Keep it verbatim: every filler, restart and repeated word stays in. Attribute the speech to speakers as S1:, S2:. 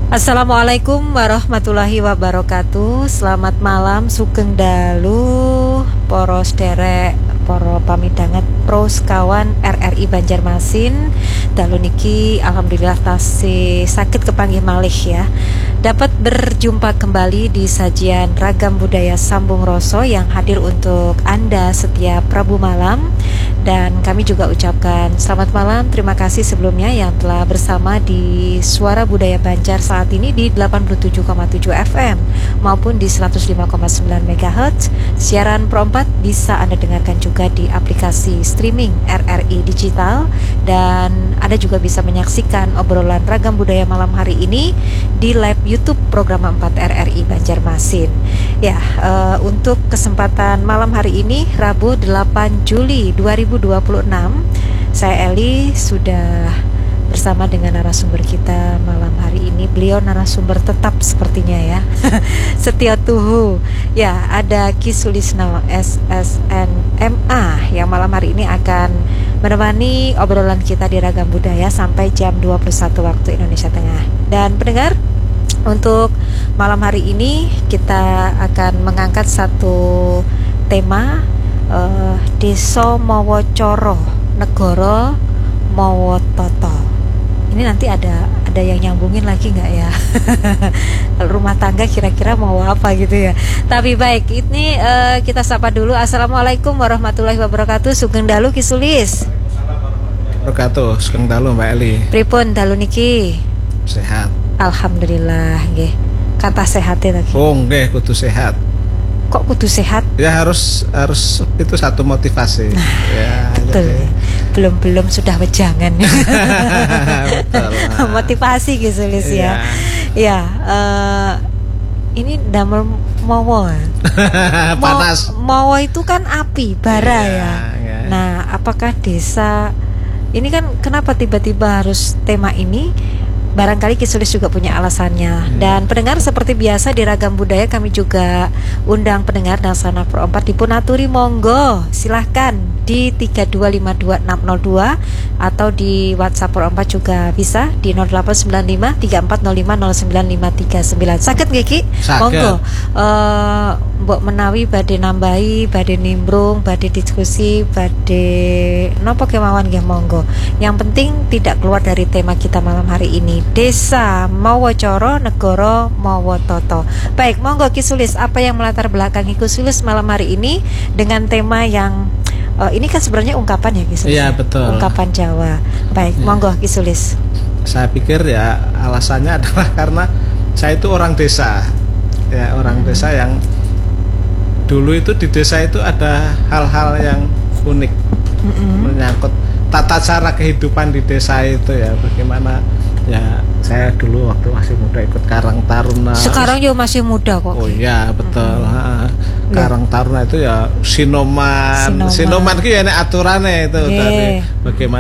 S1: Assalamualaikum warahmatullahi wabarakatuh. Selamat malam sugeng dalu poros derek poro pamidanget pros kawan R R I Banjarmasin. Dalu niki alhamdulillah tasih sakit kepanggih malih ya. Dapat berjumpa kembali di sajian Ragam Budaya Sambung Roso yang hadir untuk Anda setiap Rabu malam. Dan kami juga ucapkan selamat malam, terima kasih sebelumnya yang telah bersama di Suara Budaya Banjar saat ini di delapan puluh tujuh koma tujuh F M maupun di seratus lima koma sembilan megahertz. Siaran Pro empat bisa Anda dengarkan juga di aplikasi streaming R R I Digital. Dan Anda juga bisa menyaksikan obrolan Ragam Budaya malam hari ini di live YouTube program empat R R I Banjarmasin. Ya, uh, untuk kesempatan malam hari ini Rabu delapan Juli dua ribu dua puluh enam, saya Eli sudah bersama dengan narasumber kita malam hari ini. Beliau narasumber tetap sepertinya ya. Setia Tuhu. Ya, ada Ki Sulisno S S N M A yang malam hari ini akan menemani obrolan kita di Ragam Budaya sampai jam dua puluh satu waktu Indonesia Tengah. Dan pendengar, untuk malam hari ini kita akan mengangkat satu tema, uh, Desa Mawa Coro Negara Mawa Toto. Ini nanti ada ada yang nyambungin lagi nggak ya? Rumah tangga kira-kira mau apa gitu ya. Tapi baik, ini uh, kita sapa dulu. Assalamualaikum warahmatullahi wabarakatuh. Sugeng dalu Ki Sulis.
S2: Wabarakatuh. Sugeng dalu Mbak Eli.
S1: Pripun dalu niki?
S2: Sehat.
S1: Alhamdulillah nggih. Kata sehatnya lagi.
S2: Oh nggih, kudu sehat.
S1: Kok kudu sehat?
S2: Ya harus harus itu satu motivasi.
S1: Nah,
S2: ya,
S1: betul.
S2: Jadi...
S1: Belum-belum sudah wejangan.
S2: Betul.
S1: Motivasi gitu Lis ya.
S2: Ya,
S1: ya uh, ini damel mawa.
S2: Panas.
S1: Mawa itu kan api, bara
S2: ya,
S1: ya.
S2: ya.
S1: Nah, apakah desa ini kan kenapa tiba-tiba harus tema ini? Barangkali Ki Sulis juga punya alasannya. hmm. Dan pendengar, seperti biasa di Ragam Budaya kami juga undang pendengar dan sana Pro empat dipunaturi monggo silahkan di tiga dua lima dua enam nol dua atau di WhatsApp Pro empat juga bisa di nol delapan sembilan lima tiga empat nol lima nol sembilan lima tiga sembilan. Sakit nggih Ki? Monggo. Uh, mbok menawi badhe nambahi, badhe nimbrung, badhe diskusi, badhe napa kemawon nggih monggo. Yang penting tidak keluar dari tema kita malam hari ini. Desa Mawa Coro Negara Mawa Toto. Baik, monggo Ki Sulis, apa yang melatar belakangi Ki Sulis malam hari ini dengan tema yang uh, ini kan sebenarnya ungkapan ya Ki Sulis.
S2: Iya, betul.
S1: Ungkapan Jawa. Baik, ya. Monggo Ki Sulis.
S2: Saya pikir ya alasannya adalah karena saya itu orang desa. Ya, orang hmm. desa yang dulu itu di desa itu ada hal-hal yang unik hmm. menyangkut tata cara kehidupan di desa itu ya, bagaimana ya. Saya dulu waktu masih muda ikut Karang Taruna.
S1: Sekarang juga masih muda kok.
S2: Oh iya betul.
S1: Mm-hmm.
S2: Karang Taruna itu ya sinoman. Sinoman, sinoman itu ya aturannya itu.
S1: Yeah.
S2: Dari bagaimana